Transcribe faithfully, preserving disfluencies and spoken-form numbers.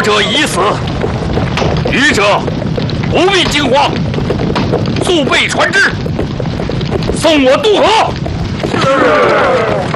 者已死，愚者不必惊慌，速备船只，送我渡河。是。